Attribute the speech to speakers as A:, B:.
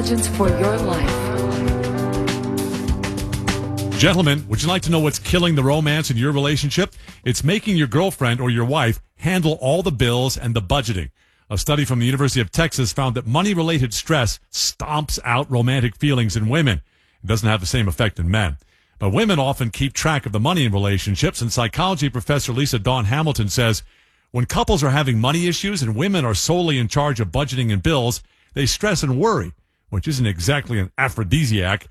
A: intelligence for your life.
B: Gentlemen, would you like to know what's killing the romance in your relationship? It's making your girlfriend or your wife handle all the bills and the budgeting. A study from the University of Texas found that money-related stress stomps out romantic feelings in women. It doesn't have the same effect in men. But women often keep track of the money in relationships, and psychology professor Lisa Dawn Hamilton says when couples are having money issues and women are solely in charge of budgeting and bills, they stress and worry, which isn't exactly an aphrodisiac.